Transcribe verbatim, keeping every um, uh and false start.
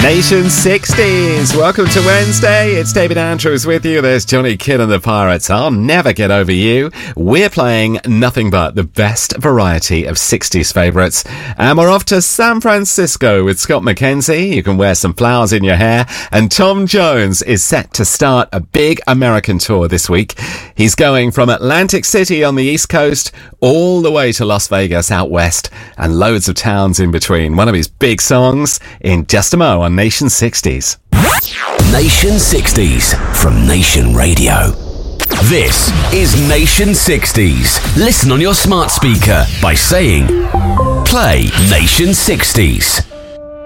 Nation sixties. Welcome to Wednesday. It's David Andrews with you. There's Johnny Kidd and the Pirates. I'll never get over you. We're playing nothing but the best variety of sixties favourites. And we're off to San Francisco with Scott McKenzie. You can wear some flowers in your hair. And Tom Jones is set to start a big American tour this week. He's going from Atlantic City on the East Coast all the way to Las Vegas out west and loads of towns in between. One of his big songs in just a mo on Nation sixties. Nation sixties from Nation Radio. This is Nation sixties. Listen on your smart speaker by saying, play Nation sixties.